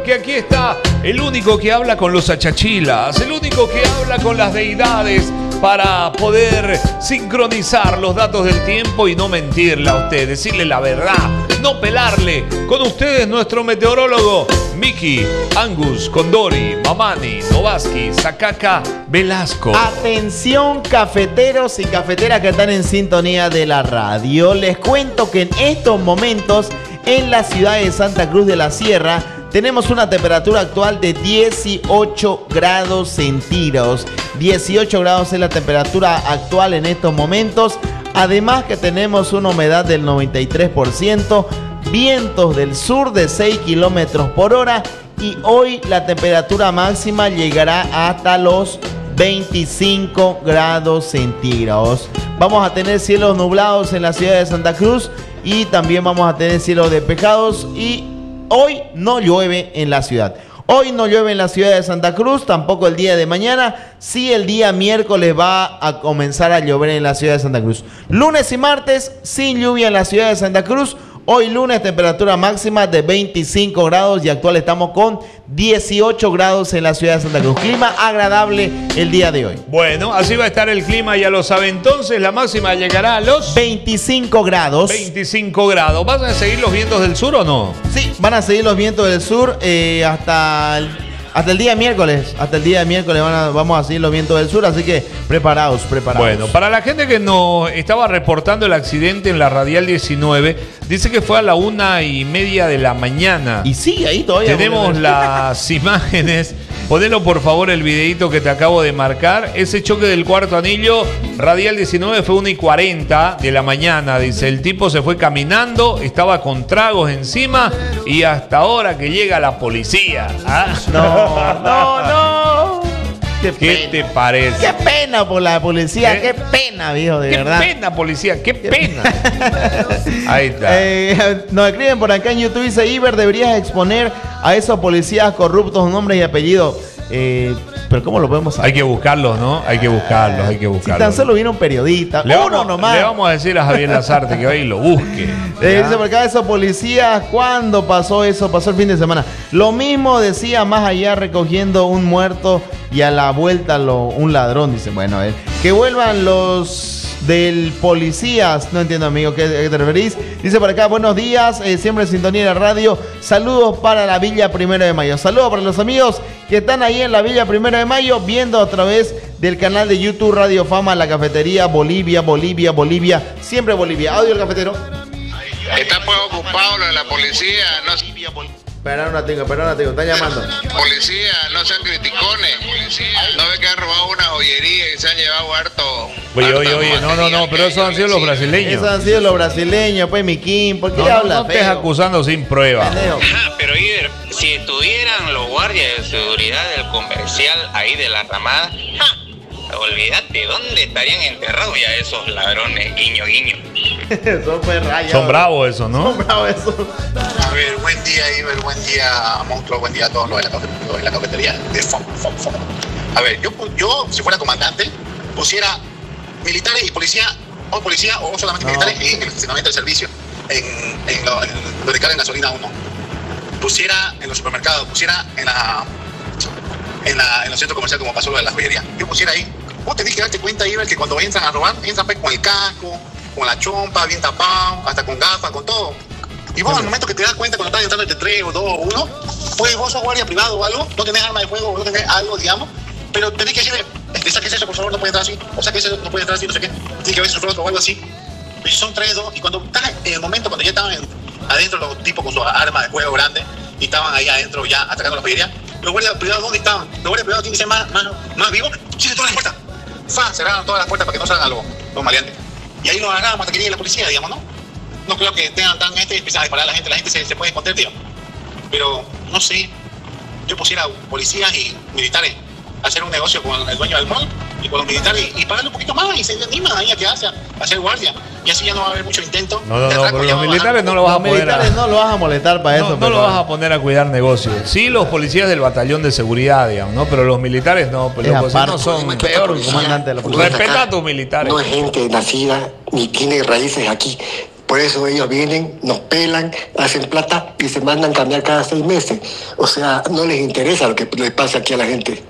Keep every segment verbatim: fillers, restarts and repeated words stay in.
Que aquí está el único que habla con los achachilas, el único que habla con las deidades para poder sincronizar los datos del tiempo y no mentirle a usted, decirle la verdad, no pelarle. Con ustedes nuestro meteorólogo Miki, Angus, Condori, Mamani, Novaski, Sakaka, Velasco. Atención cafeteros y cafeteras que están en sintonía de la radio. Les cuento que en estos momentos en la ciudad de Santa Cruz de la Sierra tenemos una temperatura actual de dieciocho grados centígrados. dieciocho grados es la temperatura actual en estos momentos. Además que tenemos una humedad del noventa y tres por ciento, vientos del sur de seis kilómetros por hora y hoy la temperatura máxima llegará hasta los veinticinco grados centígrados. Vamos a tener cielos nublados en la ciudad de Santa Cruz y también vamos a tener cielos despejados y hoy no llueve en la ciudad. Hoy no llueve en la ciudad de Santa Cruz, tampoco el día de mañana. Sí, el día miércoles va a comenzar a llover en la ciudad de Santa Cruz. Lunes y martes, sin lluvia en la ciudad de Santa Cruz. Hoy lunes, temperatura máxima de veinticinco grados y actual estamos con dieciocho grados en la ciudad de Santa Cruz. Clima agradable el día de hoy. Bueno, así va a estar el clima, ya lo sabe. Entonces, la máxima llegará a los veinticinco grados. veinticinco grados. ¿Van a seguir los vientos del sur o no? Sí, van a seguir los vientos del sur eh, hasta el... Hasta el día miércoles, hasta el día miércoles van a, vamos a seguir los vientos del sur, así que preparados, preparados. Bueno, para la gente que nos estaba reportando el accidente en la Radial diecinueve, dice que fue a la una y media de la mañana. Y sigue ahí todavía. Tenemos las imágenes. Ponelo por favor el videito que te acabo de marcar. Ese choque del cuarto anillo, Radial diecinueve, fue una y cuarenta de la mañana. Dice, el tipo se fue caminando, estaba con tragos encima y hasta ahora que llega la policía. ¿Ah? No, no, no. ¿Qué, ¿Qué te parece? Qué pena por la policía, qué, qué pena, viejo, de qué verdad. Qué pena, policía, qué pena. Ahí está. Eh, nos escriben por acá en YouTube, dice, Iber, deberías exponer a esos policías corruptos nombres y apellidos. Eh, pero ¿cómo lo podemos saber? Hay que buscarlos, ¿no? Hay que buscarlos, hay que buscarlos. Si tan solo viene un periodista, le uno vamos, nomás. Le vamos a decir a Javier Lazarte que hoy lo busque. Eh, dice por acá, esos policías, ¿cuándo pasó eso? Pasó el fin de semana. Lo mismo decía más allá recogiendo un muerto y a la vuelta lo, un ladrón. Dice, bueno, a ver, que vuelvan los del policías. No entiendo, amigo, ¿qué, qué te referís? Dice por acá, buenos días, eh, siempre en sintonía de la radio. Saludos para la Villa Primero de Mayo. Saludos para los amigos que están ahí en la Villa Primero de Mayo viendo a través del canal de YouTube Radio Fama, La Cafetería, Bolivia, Bolivia, Bolivia, siempre Bolivia. Audio el cafetero. Está pues ocupado lo de la policía, no. Espera un ratito, espera un ratito, están llamando. Policía, no sean criticones. No ve que han robado una joyería y se han llevado harto. Oye, oye, oye, no, no, no, pero esos han sido los brasileños. Esos han sido los brasileños, pues, Miquín, ¿por qué no, hablas? No, no estés acusando sin prueba. Ajá, pero Iber, si estuvieran los guardias de seguridad del comercial ahí de la Ramada, ¡ja! Olvídate, ¿dónde estarían enterrados ya esos ladrones? Guiño, guiño. Son fue rayos. Son bravos esos, ¿no? Son bravos esos. A ver, buen día, Iber, buen día, monstruo, buen día a todos los de la, los de la cafetería de Fom, Fom, Fom. A ver, yo, yo, si fuera comandante, pusiera militares y policía, o policía, o solamente no. militares en el estacionamiento del servicio, en, en, lo, en donde cargan gasolina uno. Pusiera en los supermercados, pusiera en la... En, la, en los centros comerciales como pasó lo de la joyería. Yo pusiera ahí. Vos tenés que darte cuenta, Iber, que cuando entran a robar, entran pues, con el casco, con la chompa, bien tapado, hasta con gafas, con todo. Y vos, al momento que te das cuenta, cuando estás entrando entre tres o dos o uno, pues vos sos guardia privado o algo, no tenés arma de fuego, no tenés algo, digamos, pero tenés que decirle, saques eso, por favor, no puede entrar así, o saques eso, no puede entrar así, no sé qué. Tienes que ver su rostro o algo así. Y son tres, dos, y cuando estás en el momento, cuando ya estaban en, adentro los tipos con su arma de fuego grande, y estaban ahí adentro ya atacando la joyería, los guardias privados, ¿dónde estaban? Los guardias privados tienen que ser más, más, más vivos. Cierren todas las puertas. Fa, cerraron todas las puertas para que no salgan los, los maleantes. Y ahí los agarramos hasta que llegue la policía, digamos, ¿no? No creo que tengan tan gente y empiezan a disparar a la gente. La gente se, se puede esconder, tío. Pero, no sé. Yo pusiera policías y militares a hacer un negocio con el dueño del mall y con los militares y, y pagarle un poquito más y se animan ahí a quedarse a hacer guardia. Y así ya no va a haber mucho intento. No, no, no, pero los militares no lo vas a poner. Los militares no lo vas a molestar para no, eso. No lo vas a poner a cuidar negocios. Sí, los policías del batallón de seguridad, digamos, ¿no? Pero los militares no. Pero los no son peor comandante de la policía. Respeta a tus militares. No es gente nacida ni tiene raíces aquí. Por eso ellos vienen, nos pelan, hacen plata y se mandan a cambiar cada seis meses. O sea, no les interesa lo que le pasa aquí a la gente.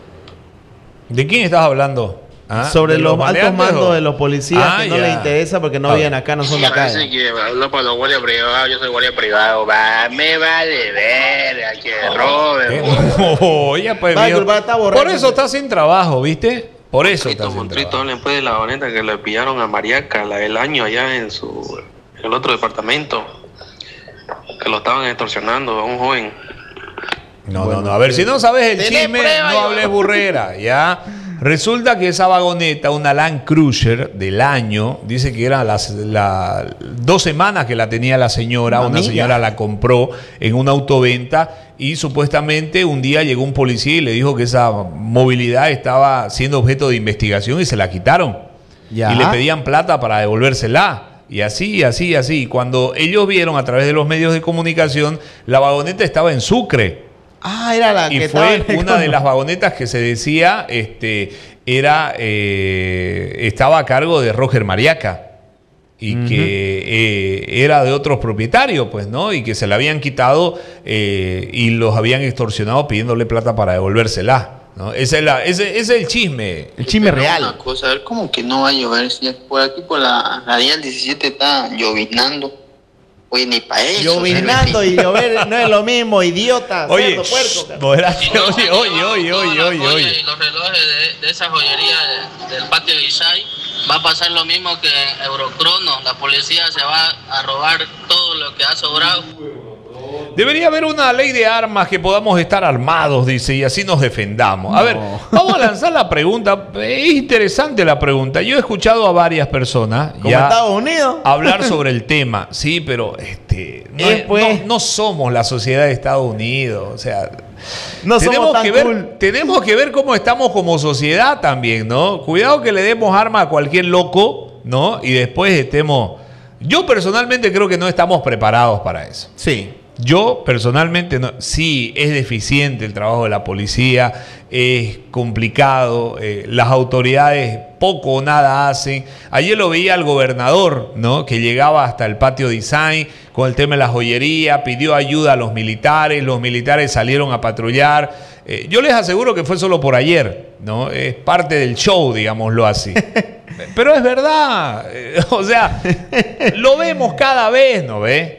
¿De quién estás hablando? ¿Ah? Sobre los, los altos mandos o... de los policías ah, que no ya. les interesa porque no viven acá, no son de acá. Parece que hablo para los guardias privados, yo soy guardia privado, va, me vale ver a que roben. Oh, ya pues, Va, mío. está borracho. Por eso está sin trabajo, ¿viste? Por eso está sin Montrito, trabajo. hablen pues de la vagoneta que le pillaron a Mariaca, la del año allá en su en el otro departamento, que lo estaban extorsionando a un joven. No, Bueno, no, no. A ver, si no sabes el tenés chisme, prueba, no hables burrera, ¿ya? Resulta que esa vagoneta, una Land Cruiser del año, dice que eran las la, dos semanas que la tenía la señora, Una una amiga. señora la compró en una autoventa y supuestamente un día llegó un policía y le dijo que esa movilidad estaba siendo objeto de investigación y se la quitaron. Ya. Y le pedían plata para devolvérsela. Y así, así, así. Cuando ellos vieron a través de los medios de comunicación, la vagoneta estaba en Sucre. Ah, era la Y que fue estaba... una de las vagonetas que se decía este, era eh, estaba a cargo de Roger Mariaca y uh-huh. que eh, era de otros propietarios, pues, ¿no? Y que se la habían quitado eh, y los habían extorsionado pidiéndole plata para devolvérsela, ¿no? Ese es, la, ese, ese es el chisme. El chisme Pero real. Una cosa, a ver, ¿cómo que no va a llover? Si por aquí por la radial diecisiete está llovinando. Oye, ni para eso. Llovinando y llover no es lo mismo, idiota. Oye, cerdo, puerco. moderaste, oye, oye, oye, oye, oye, oye. Y los relojes de, de esa joyería de, del patio de Isai, va a pasar lo mismo que en Eurocrono. La policía se va a robar todo lo que ha sobrado. Debería haber una ley de armas que podamos estar armados, dice, y así nos defendamos. A No. ver, vamos a lanzar la pregunta. Es interesante la pregunta. Yo he escuchado a varias personas Como ya Estados Unidos. hablar sobre el tema. Sí, pero este no, Eh, es- pues. no- no somos la sociedad de Estados Unidos. O sea, No somos tenemos tan que ver, cool. tenemos que ver cómo estamos como sociedad también, ¿no? Cuidado que le demos arma a cualquier loco, ¿no? Y después estemos... Yo personalmente creo que no estamos preparados para eso. Sí. Yo personalmente no, sí, es deficiente el trabajo de la policía, es complicado, eh, las autoridades poco o nada hacen. Ayer lo veía al gobernador, ¿no? Que llegaba hasta el patio design con el tema de la joyería, pidió ayuda a los militares, los militares salieron a patrullar. Eh, yo les aseguro que fue solo por ayer, ¿no? Es parte del show, digámoslo así. Pero es verdad, eh, o sea, lo vemos cada vez, ¿no ve?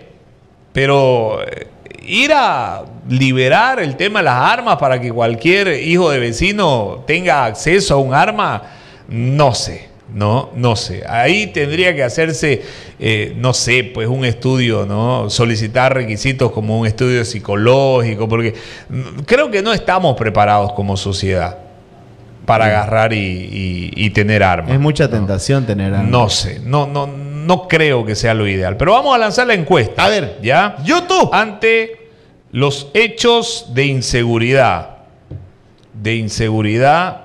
Pero eh, ir a liberar el tema de las armas para que cualquier hijo de vecino tenga acceso a un arma, no sé, no, no sé. Ahí tendría que hacerse, eh, no sé, pues un estudio, ¿no? Solicitar requisitos como un estudio psicológico, porque mm, creo que no estamos preparados como sociedad para agarrar y, y, y tener armas. Es mucha ¿no? tentación tener armas. No sé, no, no, no creo que sea lo ideal. Pero vamos a lanzar la encuesta. A ver, ¿ya? YouTube. Ante los hechos de inseguridad. De inseguridad.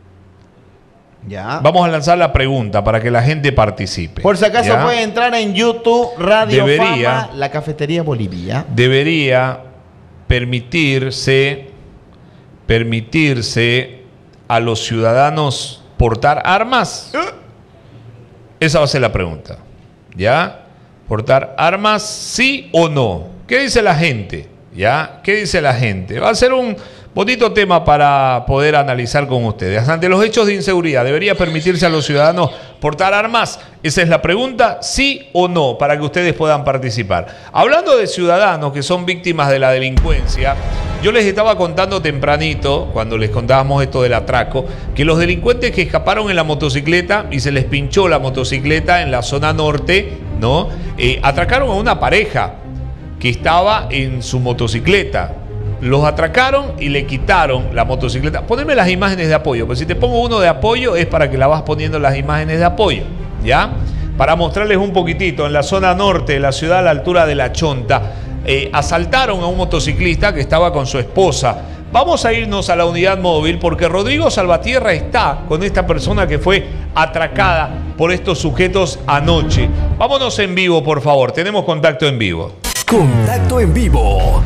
Ya. Vamos a lanzar la pregunta para que la gente participe. Por si acaso ¿ya? puede entrar en YouTube, Radio Debería. Fama, La Cafetería Bolivia. Debería permitirse, permitirse a los ciudadanos portar armas. Esa va a ser la pregunta. ¿Ya? ¿Portar armas sí o no? ¿Qué dice la gente? ¿Ya? ¿Qué dice la gente? Va a ser un bonito tema para poder analizar con ustedes. Ante los hechos de inseguridad, ¿debería permitirse a los ciudadanos portar armas? Esa es la pregunta, sí o no, para que ustedes puedan participar. Hablando de ciudadanos que son víctimas de la delincuencia, yo les estaba contando tempranito, cuando les contábamos esto del atraco, que los delincuentes que escaparon en la motocicleta y se les pinchó la motocicleta en la zona norte, ¿no? Eh, atracaron a una pareja que estaba en su motocicleta. Los atracaron y le quitaron la motocicleta. Poneme las imágenes de apoyo, pues si te pongo uno de apoyo es para que la vas poniendo las imágenes de apoyo, ¿ya? Para mostrarles un poquitito, en la zona norte de la ciudad, a la altura de La Chonta, eh, asaltaron a un motociclista que estaba con su esposa. Vamos a irnos a la unidad móvil porque Rodrigo Salvatierra está con esta persona que fue atracada por estos sujetos anoche. Vámonos en vivo, por favor. Tenemos contacto en vivo. Contacto en vivo.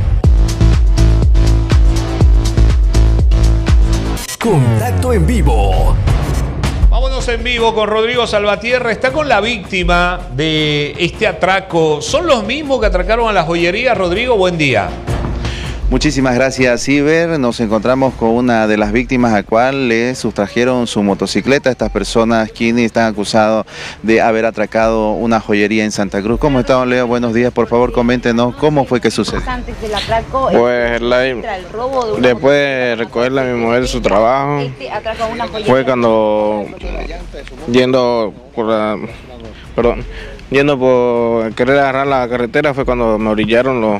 Contacto en vivo. Vámonos Estamos en vivo con Rodrigo Salvatierra. Está con la víctima de este atraco. ¿Son los mismos que atracaron a la joyería? Rodrigo, buen día. Muchísimas gracias, Iber. Nos encontramos con una de las víctimas a cual le sustrajeron su motocicleta. Estas personas quienes están acusados de haber atracado una joyería en Santa Cruz. ¿Cómo está, don Leo? Buenos días. Por favor, coméntenos cómo fue que sucedió. Antes del atraco, pues la, el robo de una después de recogerle a mi mujer su trabajo, este atraco a una joyería. fue cuando yendo por la, perdón, yendo por querer agarrar la carretera, fue cuando me orillaron los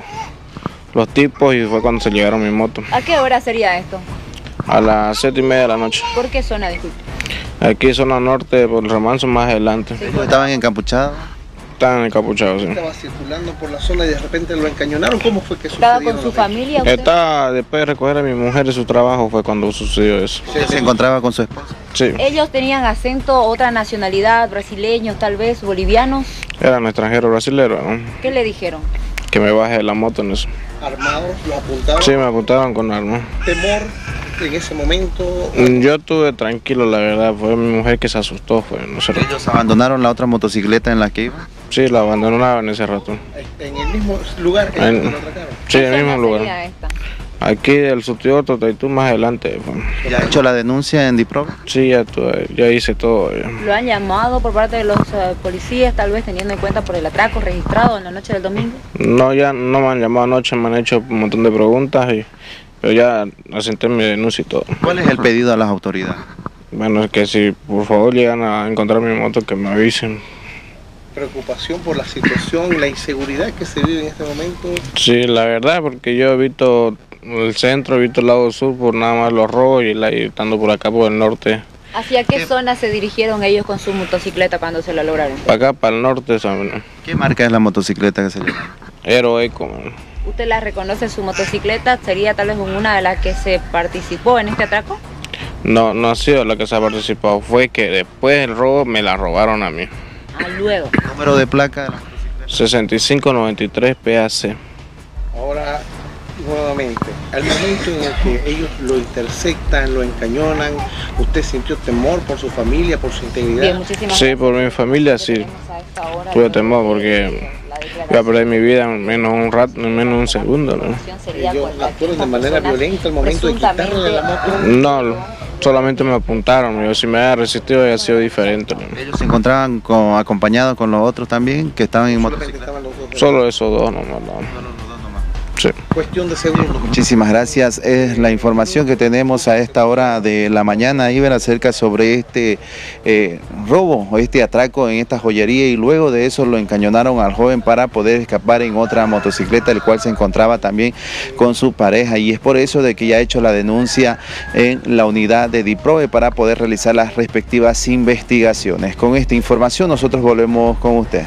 los tipos y fue cuando se llevaron mi moto. ¿A qué hora sería esto? A las siete y media de la noche. ¿Por qué zona, disculpe? Aquí zona norte, por el Remanso, más adelante. Sí. ¿Estaban encapuchados? Estaban encapuchados, sí. Estaba circulando por la zona y de repente lo encañonaron. ¿Cómo fue que sucedió? ¿Estaba con su familia? ¿Usted? Estaba, después de recoger a mi mujer de su trabajo, fue cuando sucedió eso. Sí, ¿se encontraba con su esposa? Sí. ¿Ellos tenían acento, otra nacionalidad, brasileños, tal vez, bolivianos? Eran extranjeros brasileños, ¿no? ¿Qué le dijeron? Que me baje de la moto en eso. ¿Armados? ¿Los apuntaron? Sí, me apuntaron con armas. ¿Temor en ese momento? Yo estuve tranquilo, la verdad. Fue mi mujer que se asustó. Fue, no sé. ¿Ellos abandonaron la otra motocicleta en la que iban? Sí, la abandonaron en ese rato. ¿En el mismo lugar que en, lo atracaron? Sí, en el mismo lugar. Esta? Aquí del surtidor Totaitú más adelante. Fue. ¿Ya ha hecho la denuncia en DIPROVE? Sí, ya, tuve, ya hice todo. Ya. ¿Lo han llamado por parte de los uh, policías, tal vez teniendo en cuenta por el atraco registrado en la noche del domingo? No, ya no me han llamado anoche, me han hecho un montón de preguntas, y, pero ya asenté mi denuncia y todo. ¿Cuál es el pedido a las autoridades? Bueno, es que si por favor llegan a encontrar mi moto, que me avisen. ¿Preocupación por la situación, la inseguridad que se vive en este momento? Sí, la verdad, porque yo he visto el centro, he visto el lado sur por nada más los robos y, la, y estando por acá por el norte. ¿Hacia qué, qué zona se dirigieron ellos con su motocicleta cuando se la lograron? Para acá, para el norte, ¿saben? ¿Qué marca es la motocicleta que se lleva? Aero Eco. ¿Usted la reconoce su motocicleta? ¿Sería tal vez una de las que se participó en este atraco? No, no ha sido la que se ha participado, fue que después del robo me la robaron a mí. Ah, luego. ¿Número de placa de la motocicleta? sesenta y cinco noventa y tres P A C. Ahora, nuevamente, al momento en el que ellos lo interceptan, lo encañonan, ¿usted sintió temor por su familia, por su integridad? Bien, muchísimas sí, gracias. por mi familia sí. Tuve temor porque iba a perder mi vida en menos un rato, en menos un segundo, ¿no? ¿Ellos actuaron de manera violenta al momento de quitarle la moto? No, solamente me apuntaron. Yo, si me había resistido, había sido diferente, ¿no? ¿Ellos se encontraban con, acompañados con los otros también que estaban en motocicleta? Solo esos dos nomás. No. Sí. Cuestión de segundos. Muchísimas gracias. Es la información que tenemos a esta hora de la mañana, Iber, acerca sobre este eh, robo o este atraco en esta joyería, y luego de eso lo encañonaron al joven para poder escapar en otra motocicleta, el cual se encontraba también con su pareja, y es por eso de que ya ha hecho la denuncia en la unidad de DIPROVE para poder realizar las respectivas investigaciones. Con esta información nosotros volvemos con usted.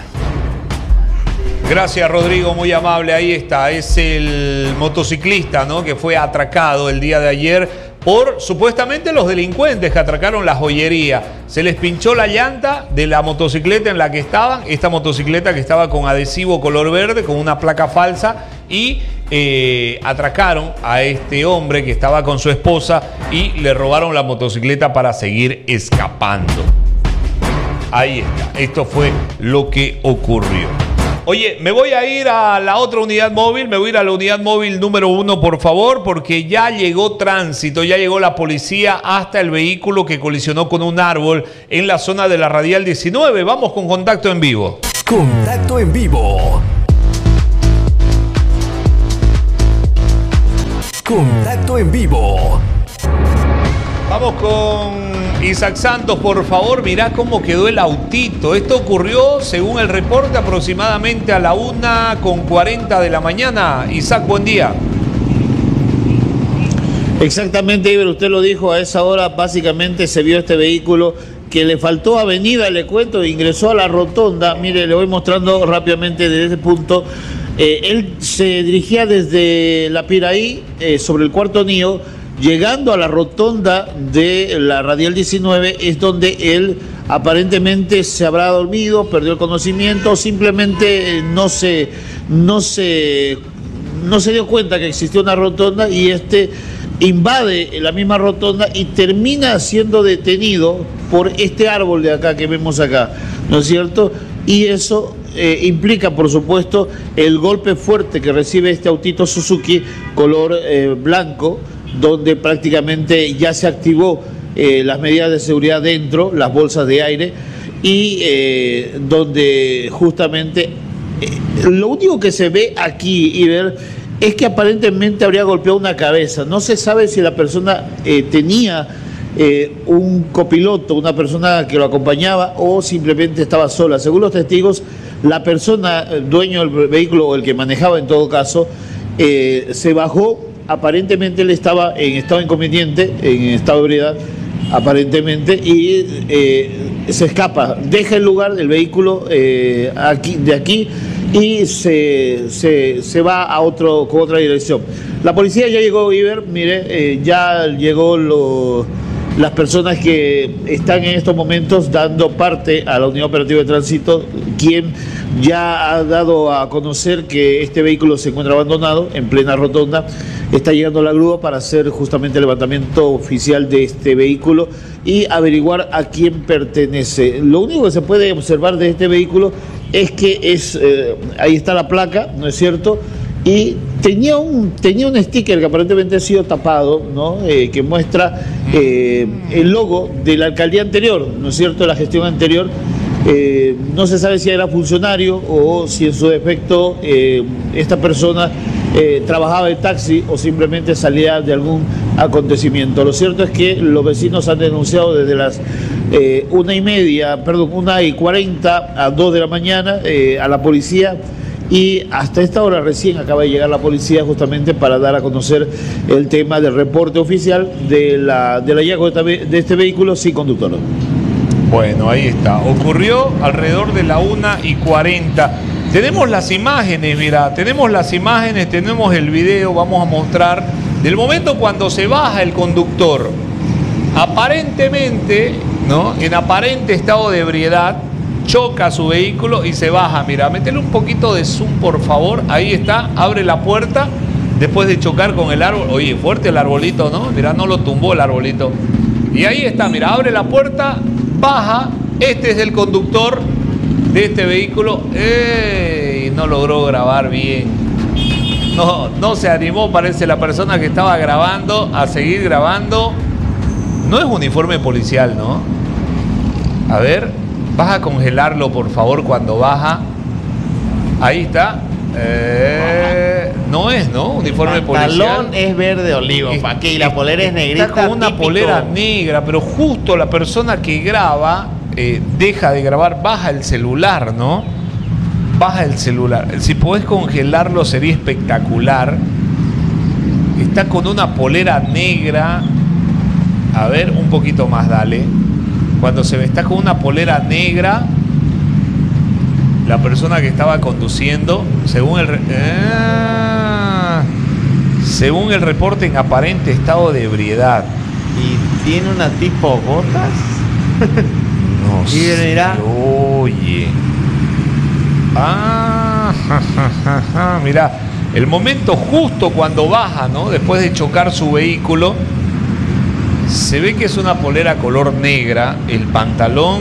Gracias, Rodrigo, muy amable. Ahí está, es el motociclista, ¿no?, que fue atracado el día de ayer por supuestamente los delincuentes que atracaron la joyería. Se les pinchó la llanta de la motocicleta en la que estaban, esta motocicleta que estaba con adhesivo color verde, con una placa falsa, y eh, atracaron a este hombre que estaba con su esposa y le robaron la motocicleta para seguir escapando. Ahí está, esto fue lo que ocurrió. Oye, me voy a ir a la otra unidad móvil, me voy a ir a la unidad móvil número uno, por favor, porque ya llegó tránsito, ya llegó la policía hasta el vehículo que colisionó con un árbol en la zona de la Radial diecinueve. Vamos con contacto en vivo. Contacto en vivo. Contacto en vivo. Vamos con Isaac Santos, por favor. Mirá cómo quedó el autito. Esto ocurrió, según el reporte, aproximadamente a la una con cuarenta de la mañana. Isaac, buen día. Exactamente, Iber, usted lo dijo, a esa hora básicamente se vio este vehículo que le faltó avenida, le cuento, ingresó a la rotonda. Mire, le voy mostrando rápidamente desde ese punto. Eh, él se dirigía desde la Piraí, eh, sobre el Cuarto Anillo, llegando a la rotonda de la Radial diecinueve, es donde él aparentemente se habrá dormido, perdió el conocimiento, simplemente no se, no se no se dio cuenta que existía una rotonda y este invade la misma rotonda y termina siendo detenido por este árbol de acá que vemos acá, ¿no es cierto? Y eso eh, implica, por supuesto, el golpe fuerte que recibe este autito Suzuki color eh, blanco, donde prácticamente ya se activó eh, las medidas de seguridad dentro, las bolsas de aire, y eh, donde justamente eh, lo único que se ve aquí, Iber, es que aparentemente habría golpeado una cabeza. No se sabe si la persona eh, tenía eh, un copiloto, una persona que lo acompañaba o simplemente estaba sola. Según los testigos, la persona, el dueño del vehículo o el que manejaba en todo caso, eh, se bajó. Aparentemente él estaba en estado inconveniente, en estado de ebriedad, aparentemente, y eh, se escapa, deja el lugar del vehículo eh, aquí, de aquí y se, se, se va a otro, con otra dirección. La policía ya llegó, Iber, mire, eh, ya llegó lo, las personas que están en estos momentos dando parte a la Unidad Operativa de Tránsito, quien ya ha dado a conocer que este vehículo se encuentra abandonado en plena rotonda. Está llegando la grúa para hacer justamente el levantamiento oficial de este vehículo y averiguar a quién pertenece. Lo único que se puede observar de este vehículo es que es eh, ahí está la placa, ¿no es cierto? Y tenía un, tenía un sticker que aparentemente ha sido tapado, ¿no? Eh, que muestra eh, el logo de la alcaldía anterior, ¿no es cierto?, de la gestión anterior. Eh, no se sabe si era funcionario o si en su defecto eh, esta persona eh, trabajaba de taxi o simplemente salía de algún acontecimiento. Lo cierto es que los vecinos han denunciado desde las eh, una y media, perdón, una y cuarenta a dos de la mañana eh, a la policía, y hasta esta hora recién acaba de llegar la policía justamente para dar a conocer el tema del reporte oficial de la, del hallazgo de, de este vehículo sin conductor. Bueno, ahí está. Ocurrió alrededor de la una y cuarenta. Tenemos las imágenes, mira, tenemos las imágenes, tenemos el video, vamos a mostrar del momento cuando se baja el conductor. Aparentemente, ¿no?, en aparente estado de ebriedad, choca su vehículo y se baja. Mira, métele un poquito de zoom, por favor. Ahí está, abre la puerta después de chocar con el árbol. Oye, fuerte el arbolito, ¿no? Mira, no lo tumbó el arbolito. Y ahí está, mira, abre la puerta, baja. Este es el conductor de este vehículo. ¡Ey! No logró grabar bien. No, no se animó, parece, la persona que estaba grabando a seguir grabando. No es uniforme policial, ¿no? A ver, vas a congelarlo, por favor, cuando baja. Ahí está. Eh, no es, ¿no? Uniforme policial. El pantalón es verde olivo, es, ¿para qué? Y la polera es negrita. Está con una típico. polera negra, pero justo la persona que graba eh, deja de grabar, baja el celular, ¿no? Baja el celular. Si podés congelarlo sería espectacular. Está con una polera negra. A ver, un poquito más, dale. Cuando se ve, está con una polera negra. La persona que estaba conduciendo, según el, eh, según el reporte, en aparente estado de ebriedad. ¿Y tiene una tipo botas? No y sé. Mira. Oye. Ah, ja, ja, ja, ja. Mira, el momento justo cuando baja, ¿no? Después de chocar su vehículo, se ve que es una polera color negra, el pantalón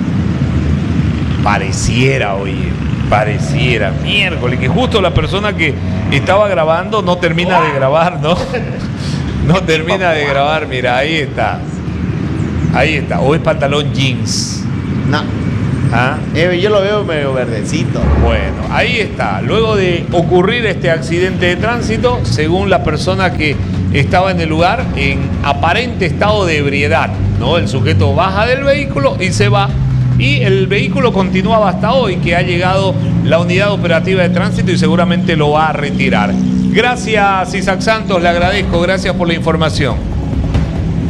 pareciera, oye, pareciera, miércoles, que justo la persona que estaba grabando no termina de grabar, ¿no? No termina de grabar, mira, ahí está. Ahí está, o es pantalón jeans. No. ¿Ah? Eh, yo lo veo medio verdecito. Bueno, ahí está. Luego de ocurrir este accidente de tránsito, según la persona que estaba en el lugar, en aparente estado de ebriedad, ¿no? El sujeto baja del vehículo y se va. Y el vehículo continuaba hasta hoy, que ha llegado la unidad operativa de tránsito y seguramente lo va a retirar. Gracias, Isaac Santos, le agradezco. Gracias por la información.